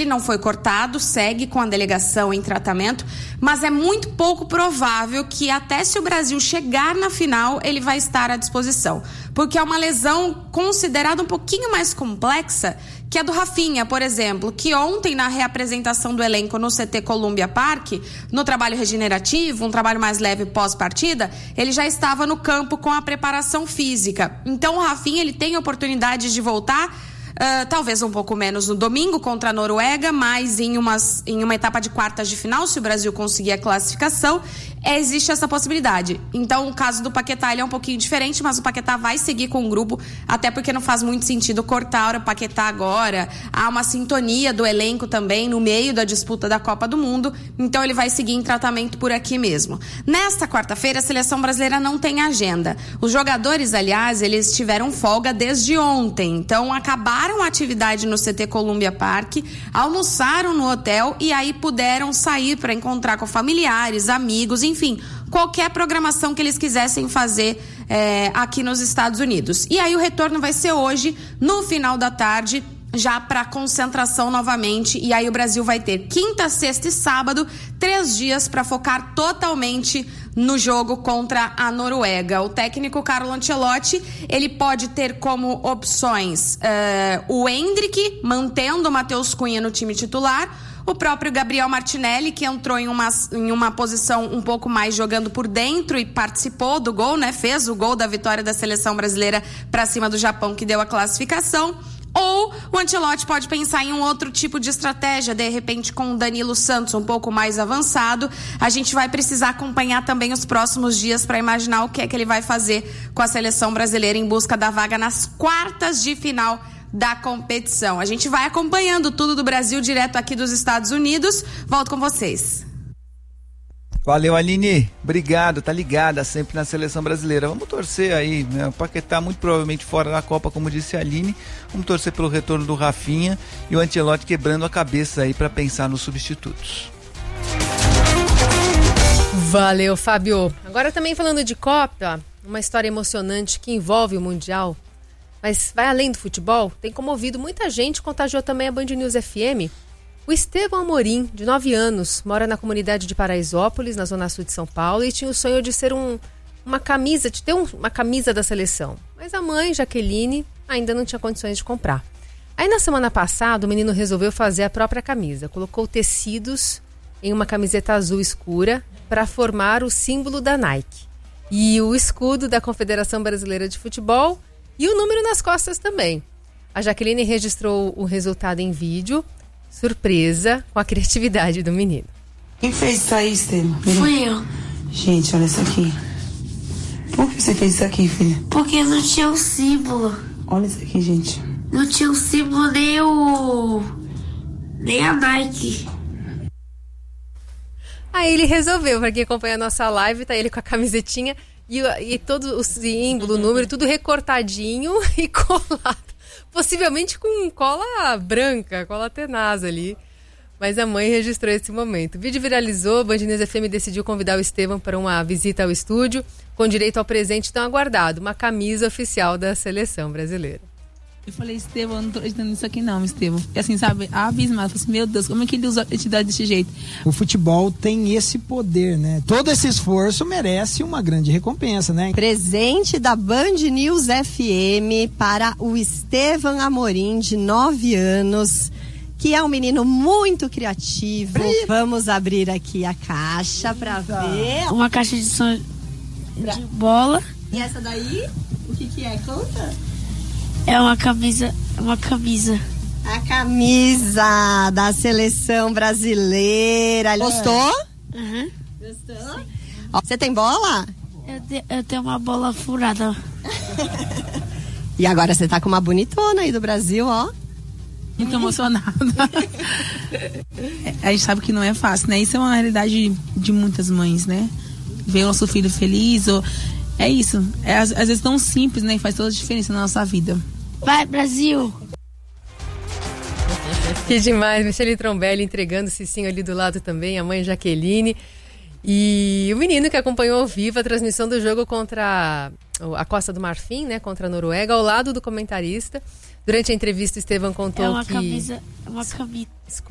ele não foi cortado, segue com a delegação em tratamento, mas é muito pouco provável que até se o Brasil chegar na final, ele vai estar à disposição. Porque é uma lesão considerada um pouquinho mais complexa que a do Rafinha, por exemplo, que ontem na reapresentação do elenco no CT Columbia Park, no trabalho regenerativo, um trabalho mais leve pós-partida, ele já estava no campo com a preparação física. Então o Rafinha, ele tem oportunidade de voltar, talvez um pouco menos no domingo contra a Noruega, mas em uma etapa de quartas de final, se o Brasil conseguir a classificação, existe essa possibilidade. Então o caso do Paquetá ele é um pouquinho diferente, mas o Paquetá vai seguir com o grupo, até porque não faz muito sentido cortar o Paquetá agora. Há uma sintonia do elenco também no meio da disputa da Copa do Mundo, então ele vai seguir em tratamento por aqui mesmo. Nesta quarta-feira a seleção brasileira não tem agenda. Os jogadores, aliás, eles tiveram folga desde ontem, então acabaram a atividade no CT Columbia Park, almoçaram no hotel e aí puderam sair para encontrar com familiares, amigos, enfim, qualquer programação que eles quisessem fazer aqui nos Estados Unidos. E aí o retorno vai ser hoje, no final da tarde, já para concentração novamente, e aí o Brasil vai ter quinta, sexta e sábado, 3 dias para focar totalmente no jogo contra a Noruega. O técnico Carlo Ancelotti, ele pode ter como opções o Endrick, mantendo o Matheus Cunha no time titular, o próprio Gabriel Martinelli, que entrou em uma posição um pouco mais jogando por dentro e participou do gol, né? Fez o gol da vitória da seleção brasileira para cima do Japão, que deu a classificação. Ou o Ancelotti pode pensar em um outro tipo de estratégia, de repente com o Danilo Santos um pouco mais avançado. A gente vai precisar acompanhar também os próximos dias para imaginar o que é que ele vai fazer com a seleção brasileira em busca da vaga nas quartas de final da competição. A gente vai acompanhando tudo do Brasil direto aqui dos Estados Unidos. Volto com vocês. Valeu, Aline, obrigado, tá ligada sempre na seleção brasileira. Vamos torcer aí, né? O Paquetá muito provavelmente fora da Copa, como disse a Aline. Vamos torcer pelo retorno do Rafinha e o Ancelotti quebrando a cabeça aí para pensar nos substitutos. Valeu, Fábio. Agora também falando de Copa, uma história emocionante que envolve o Mundial, mas vai além do futebol, tem comovido muita gente, contagiou também a Band News FM. O Estevão Amorim, de 9 anos, mora na comunidade de Paraisópolis, na zona sul de São Paulo, e tinha o sonho de ter uma camisa da seleção. Mas a mãe, Jaqueline, ainda não tinha condições de comprar. Aí na semana passada, o menino resolveu fazer a própria camisa. Colocou tecidos em uma camiseta azul escura para formar o símbolo da Nike. E o escudo da Confederação Brasileira de Futebol e o número nas costas também. A Jaqueline registrou o resultado em vídeo, surpresa com a criatividade do menino. Quem fez isso aí, Estevam? Fui eu. Gente, olha isso aqui. Por que você fez isso aqui, filha? Porque não tinha o símbolo. Olha isso aqui, gente. Não tinha o símbolo nem a Nike. Aí ele resolveu, para quem acompanha a nossa live, tá ele com a camisetinha e todo o símbolo, o número, tudo recortadinho e colado. Possivelmente com cola branca, cola tenaz ali. Mas a mãe registrou esse momento. O vídeo viralizou, a Band News FM decidiu convidar o Estevão para uma visita ao estúdio, com direito ao presente tão aguardado, uma camisa oficial da seleção brasileira. Eu falei, Estevão, eu não tô acreditando nisso aqui não, Estevão. E assim, sabe, abismado. Eu falei assim, meu Deus, como é que ele usa a identidade desse jeito? O futebol tem esse poder, né? Todo esse esforço merece uma grande recompensa, né? Presente da Band News FM para o Estevão Amorim, de 9 anos, que é um menino muito criativo. Vamos abrir aqui a caixa para ver. Uma caixa de som de bola. E essa daí, o que é? Conta. É uma camisa. A camisa da seleção brasileira. Gostou? Uhum. Gostou? Ó, você tem bola? Eu tenho uma bola furada. E agora você tá com uma bonitona aí do Brasil, ó. Muito emocionada. A gente sabe que não é fácil, né? Isso é uma realidade de muitas mães, né? Ver o nosso filho feliz, é isso. É às vezes tão simples, né? E faz toda a diferença na nossa vida. Vai, Brasil! Que demais, Michele Trombelli entregando o Cicinho ali do lado também, a mãe Jaqueline. E o menino que acompanhou ao vivo a transmissão do jogo contra a Costa do Marfim, né? Contra a Noruega, ao lado do comentarista. Durante a entrevista, o Estevão contou que... É uma camisa...